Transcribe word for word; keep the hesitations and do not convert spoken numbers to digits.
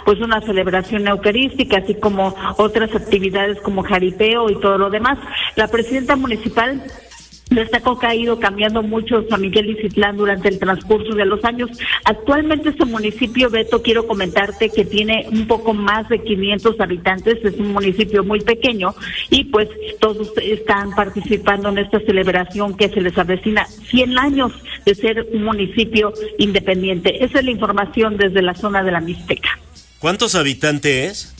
pues una celebración eucarística, así como otras actividades como jaripeo y todo lo demás. La presidenta municipal destacó que ha ido cambiando mucho San Miguel Ixtlán durante el transcurso de los años. Actualmente este municipio, Beto, quiero comentarte que tiene un poco más de quinientos habitantes, es un municipio muy pequeño y pues todos están participando en esta celebración que se les avecina cien años de ser un municipio independiente. Esa es la información desde la zona de la Mixteca. ¿Cuántos habitantes?